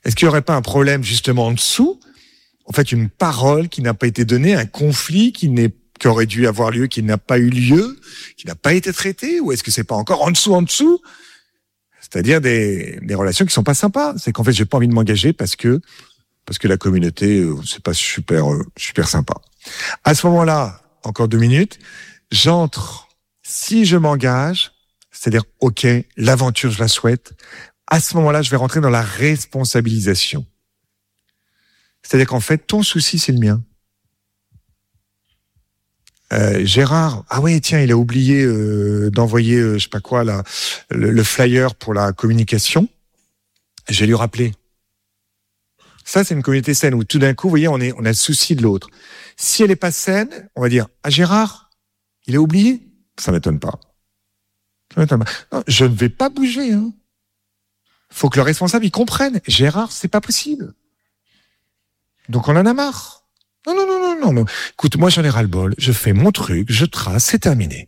Est-ce qu'il n'y aurait pas un problème justement en dessous? En fait, une parole qui n'a pas été donnée, un conflit qui aurait dû avoir lieu, qui n'a pas eu lieu, qui n'a pas été traité? Ou est-ce que c'est pas encore en dessous? C'est-à-dire des relations qui sont pas sympas. C'est qu'en fait, j'ai pas envie de m'engager parce que la communauté, c'est pas super sympa. À ce moment-là, encore 2 minutes, j'entre, si je m'engage, c'est-à-dire, ok, l'aventure, je la souhaite. À ce moment-là, je vais rentrer dans la responsabilisation. C'est-à-dire qu'en fait, ton souci, c'est le mien. Gérard, ah ouais, tiens, il a oublié d'envoyer, je sais pas quoi, le flyer pour la communication. Je vais lui rappeler. Ça, c'est une communauté saine où tout d'un coup, vous voyez, on a le souci de l'autre. Si elle est pas saine, on va dire, ah Gérard, il a oublié. Ça m'étonne pas. Non, je ne vais pas bouger. Hein. Faut que le responsable il comprenne. Gérard, c'est pas possible. Donc on en a marre. Non. Écoute, moi j'en ai ras-le-bol. Je fais mon truc, je trace, c'est terminé.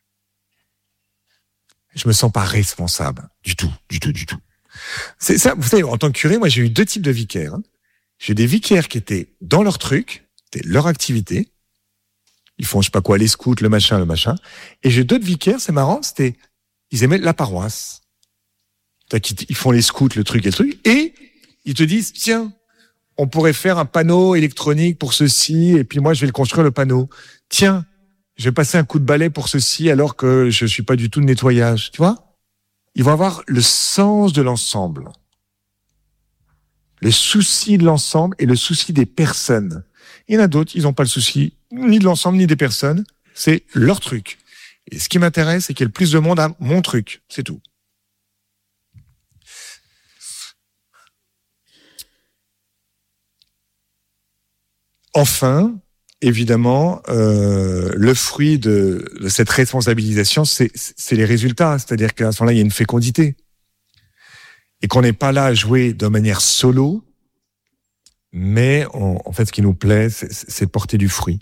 Je me sens pas responsable du tout. C'est ça. Vous savez, en tant que curé, moi j'ai eu 2 types de vicaires. Hein. J'ai des vicaires qui étaient dans leur truc, c'était leur activité. Ils font je sais pas quoi, les scouts, le machin. Et j'ai d'autres vicaires, c'est marrant, ils aimaient la paroisse. Ils font les scouts, le truc, et ils te disent, tiens, on pourrait faire un panneau électronique pour ceci, et puis moi, je vais le construire, le panneau. Tiens, je vais passer un coup de balai pour ceci, alors que je suis pas du tout de nettoyage, tu vois? Ils vont avoir le sens de l'ensemble. Le souci de l'ensemble et le souci des personnes. Il y en a d'autres, ils n'ont pas le souci ni de l'ensemble, ni des personnes. C'est leur truc. Et ce qui m'intéresse, c'est qu'il y ait le plus de monde à mon truc. C'est tout. Enfin, évidemment, le fruit de cette responsabilisation, c'est les résultats. C'est-à-dire qu'à ce moment-là, il y a une fécondité. Et qu'on n'est pas là à jouer de manière solo, mais en fait, ce qui nous plaît, c'est porter du fruit.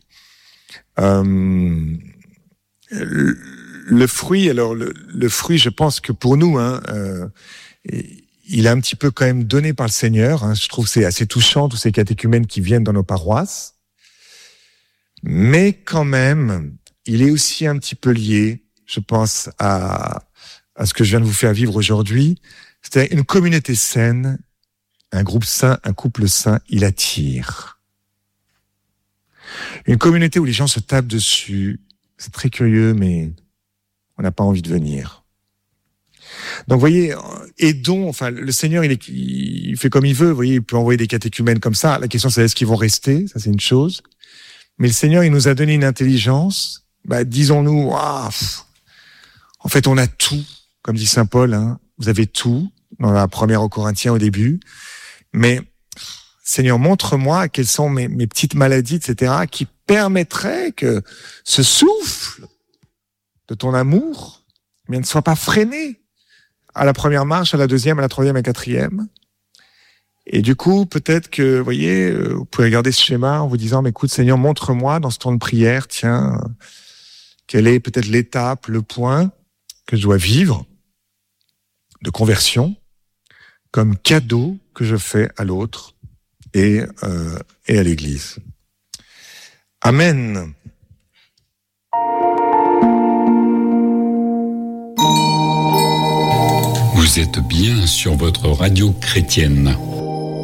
Le fruit, alors le fruit, je pense que pour nous, il est un petit peu quand même donné par le Seigneur. Hein. Je trouve que c'est assez touchant, tous ces catéchumènes qui viennent dans nos paroisses. Mais quand même, il est aussi un petit peu lié, je pense, à ce que je viens de vous faire vivre aujourd'hui. C'est une communauté saine, un groupe sain, un couple sain, il attire. Une communauté où les gens se tapent dessus, c'est très curieux, mais on n'a pas envie de venir. Donc, vous voyez, aidons, enfin, le Seigneur, il fait comme il veut, vous voyez, il peut envoyer des catéchumènes comme ça. La question, c'est est-ce qu'ils vont rester? Ça, c'est une chose. Mais le Seigneur, il nous a donné une intelligence, disons-nous, en fait, on a tout, comme dit Saint Paul, hein, vous avez tout, dans la première aux Corinthiens au début, mais Seigneur, montre-moi quelles sont mes petites maladies, etc., qui permettraient que ce souffle de ton amour ne soit pas freiné à la première marche, à la deuxième, à la troisième, à la quatrième. Et du coup, peut-être que, vous voyez, vous pouvez regarder ce schéma en vous disant, mais écoute, Seigneur, montre-moi dans ce temps de prière, tiens, quelle est peut-être l'étape, le point que je dois vivre de conversion comme cadeau que je fais à l'autre et à l'Église. Amen. Vous êtes bien sur votre radio chrétienne.